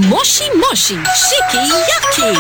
Moshi Moshi Shiki Yaki.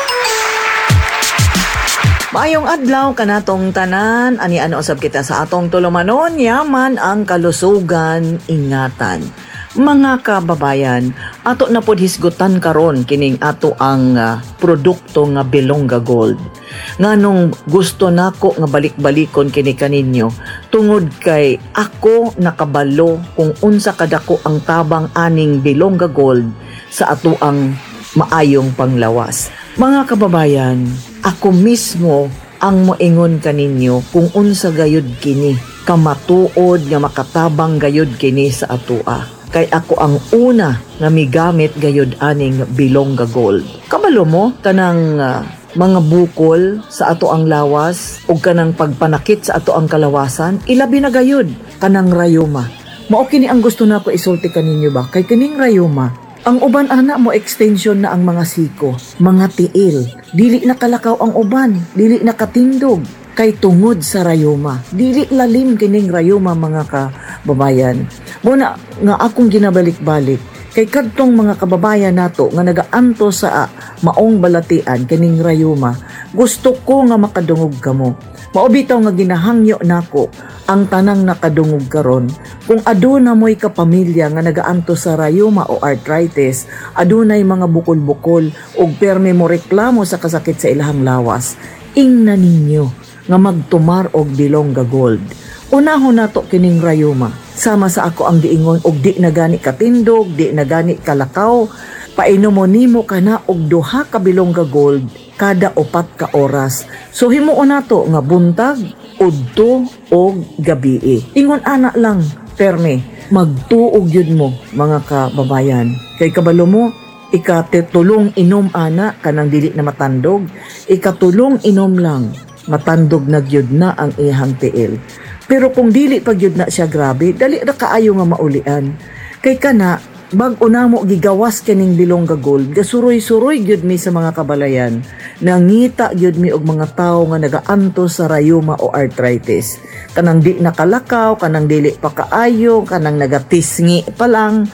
Maayong adlaw kanatong tanan, ani ano usab kita sa atong tulumanon, yaman ang kalusugan, ingatan. Mga kababayan, ato na pod hisgutan karon kining ato ang produkto nga Bilonga Gold. Nganong gusto nako nga balik-balikon kini kaninyo tungod kay ako nakabalo kung unsa kadako ang tabang aning Bilonga Gold sa ato ang maayong panglawas. Mga kababayan, ako mismo ang moingon kaninyo kung unsa gayud kini kamatuod nga makatabang gayud kini sa atoa. Kay ako ang una nga migamit gayud aning Bilonga Gold. Kabalo mo kanang mga bukol sa ato ang lawas o kanang pagpanakit sa ato ang kalawasan, ilabi na gayud kanang rayuma. Mao kini ang gusto nako isulti kaninyo ba? Kay kining rayuma, ang uban ana mo extension na ang mga siko, mga tiil. Dili na kalakaw ang uban, dili na katindog kay tungod sa rayuma. Dili lalim kining rayuma mga kababayan. Muna nga akong ginabalik-balik kay kadtong mga kababayan nato nga nagaanto sa maong balatian kining rayuma. Gusto ko nga makadungog kamo. Mao bitaw nga ginahangyo nako ang tanang nakadungog karon. Kung aduna mo'y kapamilya nga nagaanto sa rayuma o arthritis, adunay mga bukol-bukol ug perme mo reklamo sa kasakit sa ilahang lawas, ingna ninyo nga magtumar og Bilonga Gold. Unahon nato kining rayuma. Sama sa ako ang giingon og di na gani katindog, di na gani kalakaw. Painom mo nimo kana og 2 ka Bilonga Gold kada 4 ka oras. So himuon nato nga buntag, udto og gabii. Ingon ana lang, perme, magtuog yun mo mga kababayan. Kay kabalo mo, ikatulong inom ana kanang dili na matandog, ikatulong inom lang, matandog na gyud na ang ihang tiil. Pero kung dili pag yun na siya grabe, dali na kaayo nga maulian. Kay kana, bag-o na mo gigawas kining Bilonga Gold, gasuroy-suroy gyud mi sa mga kabalayan, nangita gyud mi og mga tawo nga nagaanto sa rayuma o arthritis. Kanang di nakalakaw, kanang dili pa kaayo, kanang nagatisngi pa lang.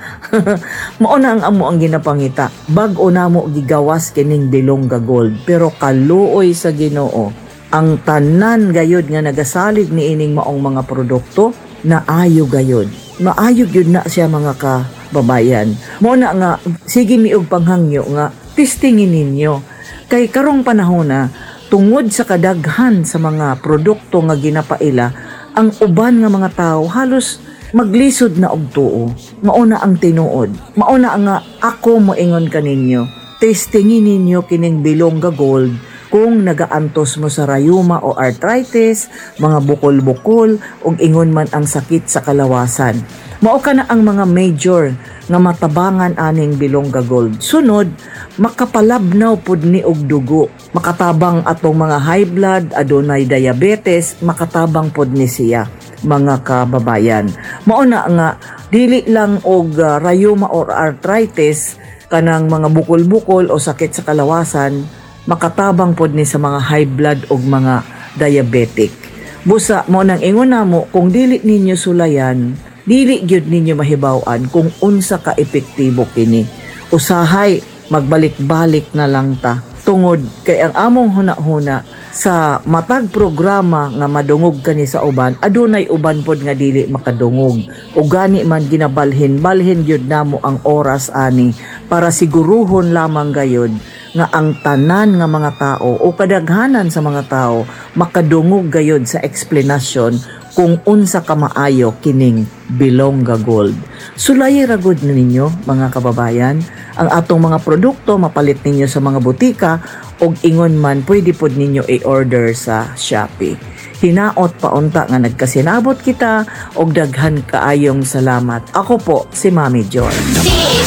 Mao na ang amo ang ginapangita. Bag-o na mo gigawas kining Bilonga Gold, pero kaluoy sa Ginoo. Ang tanan gayod nga nagasalig ni ining maong mga produkto na ayo gayod. Maayo gyud na siya mga kababayan. Mo na nga sige mi og panghangyo nga testingin ninyo. Kay karong panahon na tungod sa kadaghan sa mga produkto nga ginapaila, ang uban nga mga tao halos maglisod na og tuo. Mao na ang tinuod. Mao na nga ako moingon kaninyo. Testingin ninyo kining Bilonga Gold. Kung nagaantos mo sa rayuma o arthritis, mga bukol-bukol, o ingon man ang sakit sa kalawasan. Mao ka na ang mga major nga matabangan aning Bilonga Gold. Sunod, makapalabnaw pud ni og dugo. Makatabang atong mga high blood, adunay diabetes, makatabang pud ni siya, mga kababayan. Mao na nga, dili lang og rayuma or arthritis, kanang mga bukol-bukol o sakit sa kalawasan, makatabang pod ni sa mga high blood o mga diabetic. Busa mo nang ingon namo kung dili ninyo sulayan, dili gyud ninyo mahibaw-an kung unsa ka epektibo kini. Usahay magbalik-balik na lang ta. Tungod kay ang among huna-huna sa matag programa nga madungog kani sa uban, adunay uban pod nga dili makadungog. O gani man ginabalhin gyud namo ang oras ani para siguruhon lamang gayud nga ang tanan nga mga tao o kadaghanan sa mga tao makadungog gayod sa eksplanasyon kung unsa ka maayo kining Bilonga Gold. Sulayi ragod ninyo mga kababayan, ang atong mga produkto mapalit ninyo sa mga butika og ingon man pwede pod ninyo i-order sa Shopee. Hinaot paunta nga nagkasinabot kita og daghan kaayong salamat. Ako po si Mami Joy.